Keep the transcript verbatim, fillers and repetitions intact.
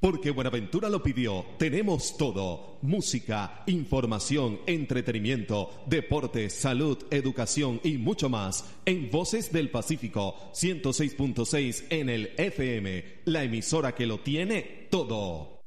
Porque Buenaventura lo pidió, tenemos todo. Música, información, entretenimiento, deporte, salud, educación y mucho más. En Voces del Pacífico, ciento seis punto seis en el F M, la emisora que lo tiene todo.